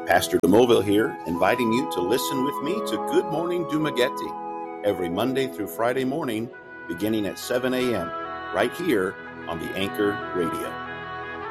Pastor DeMoville here, inviting you to listen with me to Good Morning Dumaguete every Monday through Friday morning, beginning at 7 a.m., right here on the Anchor Radio.